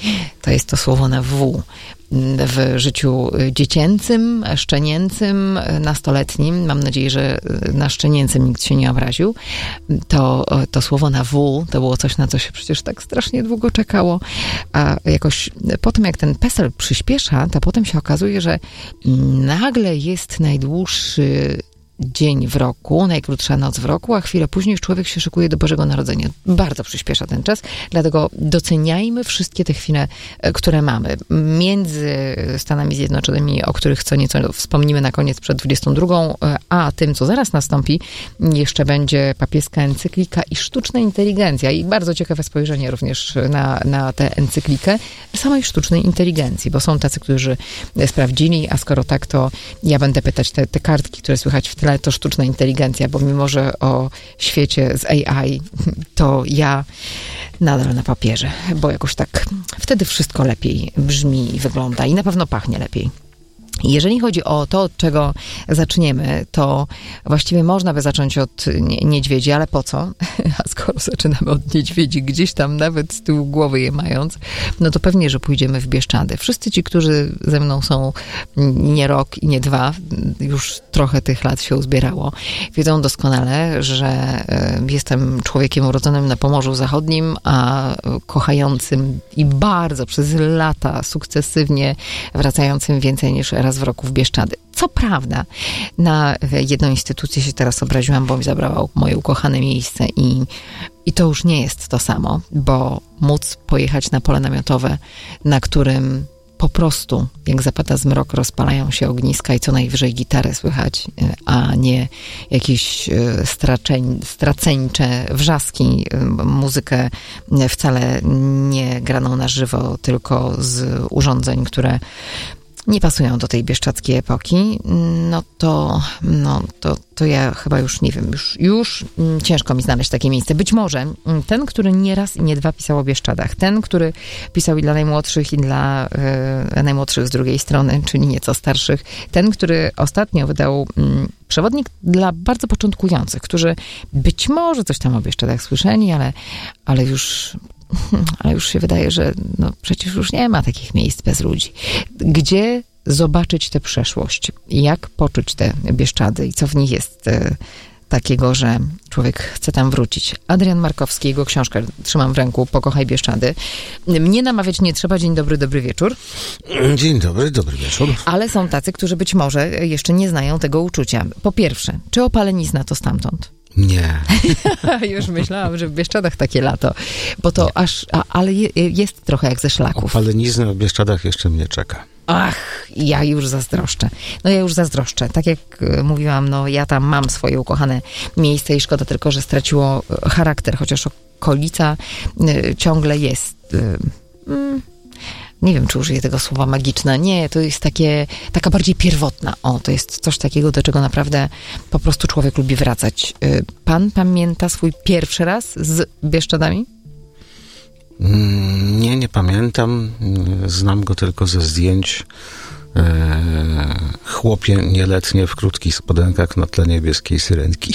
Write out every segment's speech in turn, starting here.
To jest to słowo na W. W życiu dziecięcym, szczenięcym, nastoletnim, mam nadzieję, że na szczenięcym nikt się nie obraził, to słowo na W to było coś, na co się przecież tak strasznie długo czekało, a jakoś potem jak ten PESEL przyspiesza, to potem się okazuje, że nagle jest najdłuższy dzień w roku, najkrótsza noc w roku, a chwilę później już człowiek się szykuje do Bożego Narodzenia. Bardzo przyspiesza ten czas, dlatego doceniajmy wszystkie te chwile, które mamy. Między Stanami Zjednoczonymi, o których co nieco wspomnimy na koniec przed 22, a tym, co zaraz nastąpi, jeszcze będzie papieska encyklika i sztuczna inteligencja. I bardzo ciekawe spojrzenie również na tę encyklikę samej sztucznej inteligencji, bo są tacy, którzy sprawdzili, a skoro tak, to ja będę pytać te kartki, które słychać w tle, to sztuczna inteligencja, bo mimo, że o świecie z AI, to ja nadal na papierze, bo jakoś tak wtedy wszystko lepiej brzmi i wygląda i na pewno pachnie lepiej. Jeżeli chodzi o to, od czego zaczniemy, to właściwie można by zacząć od niedźwiedzi, ale po co? A skoro zaczynamy od niedźwiedzi, gdzieś tam nawet z tyłu głowy je mając, no to pewnie, że pójdziemy w Bieszczady. Wszyscy ci, którzy ze mną są nie rok i nie 2, już trochę tych lat się uzbierało, wiedzą doskonale, że jestem człowiekiem urodzonym na Pomorzu Zachodnim, a kochającym i bardzo przez lata sukcesywnie wracającym więcej niż raz w roku w Bieszczady. Co prawda, na jedną instytucję się teraz obraziłam, bo mi zabrała moje ukochane miejsce i to już nie jest to samo, bo móc pojechać na pole namiotowe, na którym po prostu, jak zapada zmrok, rozpalają się ogniska i co najwyżej gitarę słychać, a nie jakieś straceńcze wrzaski, muzykę wcale nie graną na żywo, tylko z urządzeń, które nie pasują do tej bieszczadzkiej epoki, to ja chyba już nie wiem, już ciężko mi znaleźć takie miejsce. Być może ten, który nie raz i nie 2 pisał o Bieszczadach, ten, który pisał i dla najmłodszych, i dla najmłodszych z drugiej strony, czyli nieco starszych, ten, który ostatnio wydał przewodnik dla bardzo początkujących, którzy być może coś tam o Bieszczadach słyszeli, ale już się wydaje, że przecież już nie ma takich miejsc bez ludzi. Gdzie zobaczyć tę przeszłość? Jak poczuć te Bieszczady i co w nich jest takiego, że człowiek chce tam wrócić? Adrian Markowski, jego książkę trzymam w ręku, Pokochaj Bieszczady. Mnie namawiać nie trzeba. Dzień dobry, dobry wieczór. Dzień dobry, dobry wieczór. Ale są tacy, którzy być może jeszcze nie znają tego uczucia. Po pierwsze, czy opalenizna to stamtąd? Nie. Już myślałam, że w Bieszczadach takie lato, bo to ale jest trochę jak ze szlaków. Opalenizna w Bieszczadach jeszcze mnie czeka. Ach, ja już zazdroszczę. Tak jak mówiłam, ja tam mam swoje ukochane miejsce i szkoda tylko, że straciło charakter, chociaż okolica ciągle jest... Nie wiem, czy użyję tego słowa magiczna. Nie, to jest taka bardziej pierwotna. To jest coś takiego, do czego naprawdę po prostu człowiek lubi wracać. Pan pamięta swój pierwszy raz z Bieszczadami? Nie pamiętam. Znam go tylko ze zdjęć. Chłopie nieletnie w krótkich spodenkach na tle niebieskiej syrenki.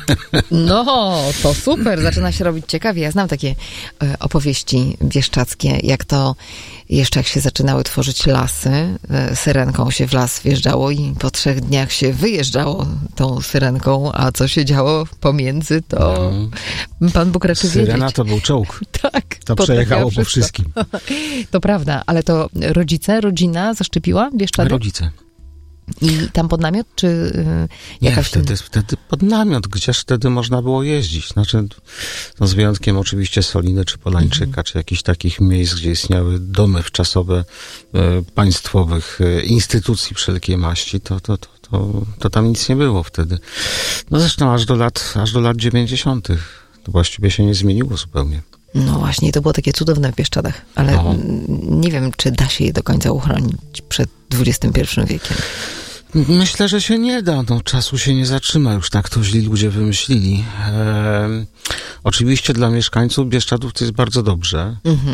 To super, zaczyna się robić ciekawie. Ja znam takie opowieści bieszczadzkie, jak to jeszcze jak się zaczynały tworzyć lasy, syrenką się w las wjeżdżało i po 3 dniach się wyjeżdżało tą syrenką, a co się działo pomiędzy, to Pan Bóg raczy wiedzieć. Syrena to był czołg. Tak. To przejechało po wszystkim. To prawda, ale to rodzina zaszczepiła Bieszczady? Rodzice. I tam pod namiot, czy jakaś... Nie, wtedy pod namiot, gdzież wtedy można było jeździć. Znaczy, z wyjątkiem oczywiście Soliny, czy Polańczyka, czy jakichś takich miejsc, gdzie istniały domy wczasowe państwowych instytucji wszelkiej maści, to tam nic nie było wtedy. Zresztą aż do lat 90. To właściwie się nie zmieniło zupełnie. Właśnie, to było takie cudowne w Bieszczadach, ale nie wiem, czy da się je do końca uchronić przed XXI wiekiem. Myślę, że się nie da. Czasu się nie zatrzyma. Już tak to źli ludzie wymyślili. Oczywiście dla mieszkańców Bieszczadów to jest bardzo dobrze.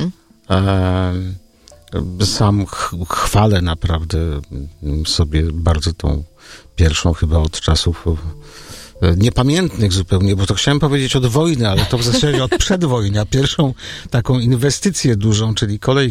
Sam chwalę naprawdę sobie bardzo tą pierwszą chyba od czasów niepamiętnych zupełnie, bo to chciałem powiedzieć od wojny, ale to w zasadzie od przedwojnia. Pierwszą taką inwestycję dużą, czyli kolej